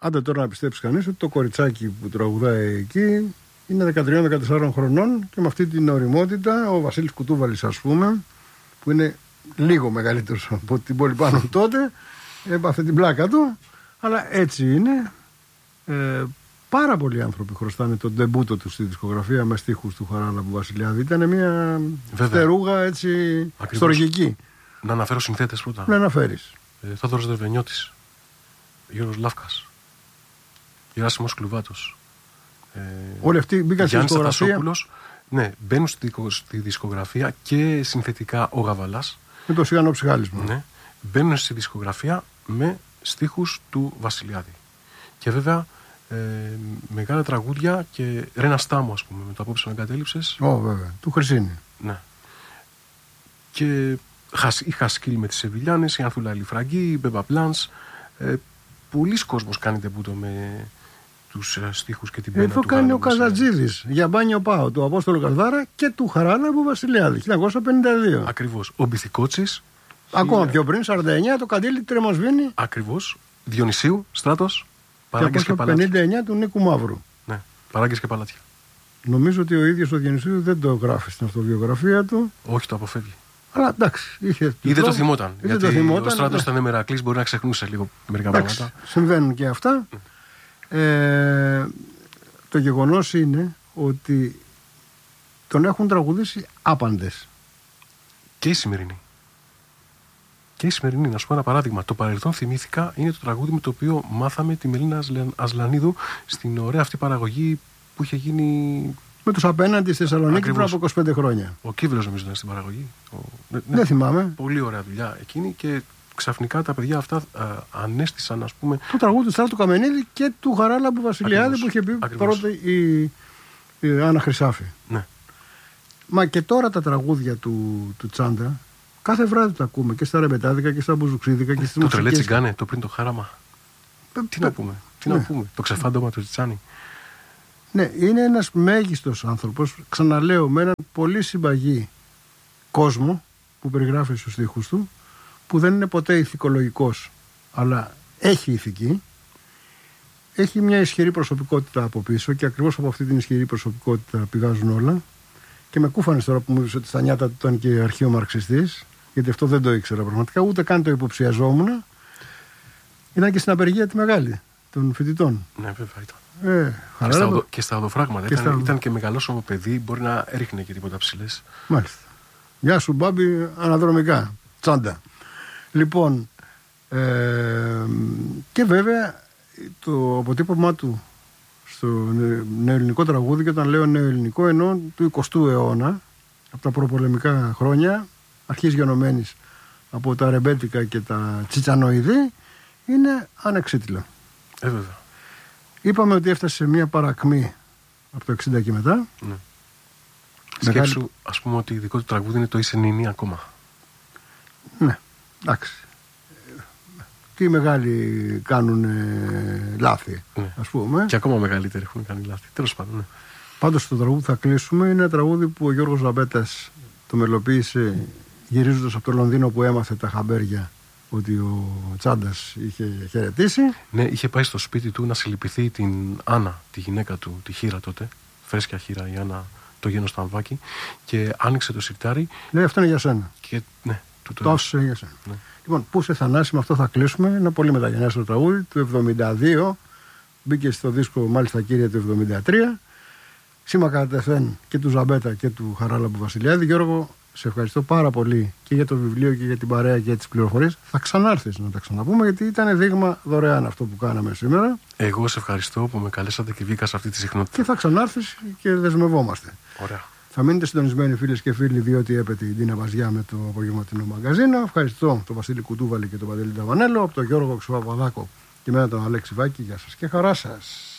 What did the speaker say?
Άντε τώρα να πιστέψει κανείς ότι το κοριτσάκι που τραγουδάει εκεί είναι 13-14 χρονών και με αυτή την ωριμότητα ο Βασίλης Κουτούβαλης, ας πούμε, που είναι λίγο μεγαλύτερος από την πόλη πάνω τότε, έπαθε την πλάκα του, αλλά έτσι είναι. Πάρα πολλοί άνθρωποι χρωστάνε τον ντεμπούτο του στη δισκογραφία με στίχους του Χαράλαμπου Βασιλιάδη. Ήταν μια φτερούγα έτσι στοργική. Να αναφέρω συνθέτες πρώτα. Να αναφέρεις. Θόδωρος Δερβενιώτης, Γιώργος Λάφκας, Γεράσιμος Κλουβάτος. Όλοι αυτοί μπήκαν στη δισκογραφία. Ναι, μπαίνουν στη δισκογραφία και συνθετικά ο Γαβαλάς. Με το σιγανό ψυχάλισμα. Ναι, μπαίνουν στη δισκογραφία με στίχους του Βασιλιάδη. Και βέβαια μεγάλα τραγούδια και Ρένα Στάμου, ας πούμε, με το Απόψε με εγκατέλειψες. Βέβαια, του Χρυσίνη. Ναι. Και η Χασκίλ με τις Σεβιλιάνες, η Ανθούλα Λιφραγκή, η Μπέμπα Πλάνς. Πολλοί κόσμος κάνει τεμπούτο με τους στίχους και την πένα του. Εδώ κάνει ο Καζατζίδης για μπάνιο πάω του Απόστολου Καρδάρα και του Χαράλαμπου Βασιλιάδη 1952. Ακριβώς. Ο Μπιθικότσης. Ακόμα πιο πριν, 49, το Καντήλι Τρεμοσβήνη. Ακριβώς. Διονυσίου, Στράτος, Παράγκες και Παλάτια. 59 του Νίκου Μαύρου. Ναι, Παράγκες και Παλάτια. Νομίζω ότι ο ίδιος ο Διονυσίου δεν το γράφει στην αυτοβιογραφία του. Όχι, το αποφεύγει. Αλλά εντάξει. Ή δεν το θυμόταν. Γιατί ο Στράτος ήταν Μερακλής, μπορεί να ξεχνούσε λίγο μερικά πράγματα. Συμβαίνουν και αυτά. Το γεγονός είναι ότι τον έχουν τραγουδήσει άπαντες. Και οι σημερινοί. Και η σημερινή, να σου πω ένα παράδειγμα. Το παρελθόν θυμήθηκα είναι το τραγούδι με το οποίο μάθαμε τη Μελίνα Ασλανίδου στην ωραία αυτή παραγωγή που είχε γίνει. Με τους απέναντι στη Θεσσαλονίκη πριν από 25 χρόνια. Ο Κύβελος νομίζω ήταν στην παραγωγή. Δεν θυμάμαι. Πολύ ωραία δουλειά εκείνη και ξαφνικά τα παιδιά αυτά ανέστησαν, ας πούμε. Το τραγούδι του Στράτου Καμενίδη και του Χαράλαμπου Βασιλιάδη που είχε πει πρώτα η Άννα Χρυσάφη. Ναι. Μα και τώρα τα τραγούδια του Τσάντρα. Κάθε βράδυ τα ακούμε και στα ρεμπετάδικα και στα μπουζουξίδικα και στις μουσικές. Το τρελέτσι γκάνε, το πριν το χάραμα. Τι να πούμε, να πούμε. Το ξεφάντωμα του Τσιτσάνι. Ναι, είναι ένας μέγιστος άνθρωπος, ξαναλέω, με έναν πολύ συμπαγή κόσμο που περιγράφει στους στίχους του, που δεν είναι ποτέ ηθικολογικός, αλλά έχει ηθική. Έχει μια ισχυρή προσωπικότητα από πίσω και ακριβώς από αυτή την ισχυρή προσωπικότητα πηγάζουν όλα. Και με κούφανες τώρα που μου είπες ότι στα νιάτα του ήταν και αρχαίο μαρξιστής, γιατί αυτό δεν το ήξερα πραγματικά, ούτε καν το υποψιαζόμουν. Ήταν και στην απεργία τη μεγάλη των φοιτητών. Ναι, βέβαια ήταν. Και στα οδοφράγματα. Ήταν και μεγαλόσωμο παιδί, μπορεί να έριχνε και τίποτα ψηλές. Μάλιστα. Γεια σου, Μπάμπη, αναδρομικά. Τσάντα. Λοιπόν, και βέβαια το αποτύπωμά του στο νεοελληνικό τραγούδι, και όταν λέω νεοελληνικό εννοώ του 20ου αιώνα, από τα προπολεμικά χρόνια, αρχής γενομένης από τα ρεμπέτικα και τα τσιτσανοειδή, είναι ανεξίτηλο. Βέβαια. Είπαμε ότι έφτασε σε μια παρακμή από το 60 και μετά. Ναι. Σκέψου, ας πούμε, ότι δικό του τραγούδι είναι το «Είσαι νίνη» ακόμα. Ναι, εντάξει. Τι μεγάλοι κάνουν λάθη, ναι. Ας πούμε. Και ακόμα μεγαλύτεροι έχουν κάνει λάθη. Τέλος πάντων, ναι. Πάντως το τραγούδι θα κλείσουμε. Είναι ένα τραγούδι που ο Γιώργος Ζαμπέτας το μελοποίησε γυρίζοντας από το Λονδίνο, που έμαθε τα χαμπέρια ότι ο Τσάντας είχε χαιρετήσει. Ναι, είχε πάει στο σπίτι του να συλληπιθεί την Άννα, τη γυναίκα του, τη Χήρα τότε. Φρέσκια Χήρα, η Άννα, το γένος Σταμβάκη. Και άνοιξε το σιρτάρι. Ναι, αυτό είναι για σένα. Και, ναι, το είναι για σένα. Ναι. Λοιπόν, πού σε Θανάση, με αυτό θα κλείσουμε. Ένα πολύ μεταγενέστερο τραγούδι του 1972. Μπήκε στο δίσκο μάλιστα κύριε του 1973. Σήμα κατευθέν και του Ζαμπέτα και του Χαράλαμπου Βασιλιάδη. Γιώργο, σε ευχαριστώ πάρα πολύ και για το βιβλίο και για την παρέα και για τις πληροφορίες. Θα ξανάρθεις να τα ξαναπούμε, γιατί ήταν δείγμα δωρεάν αυτό που κάναμε σήμερα. Εγώ σε ευχαριστώ που με καλέσατε και βγήκα σε αυτή τη συχνότητα. Και θα ξανάρθεις και δεσμευόμαστε. Ωραία. Θα μείνετε συντονισμένοι, φίλες και φίλοι, διότι έπεται η Ντίνα Βαζιά με το απογευματινό μαγκαζίνο. Ευχαριστώ τον Βασίλη Κουτούβαλη και τον Παντελή Ταβανέλο, από τον Γιώργο Ξουαπαδάκο και εμένα τον Αλέξη Βάκη. Γεια σας και χαρά σας.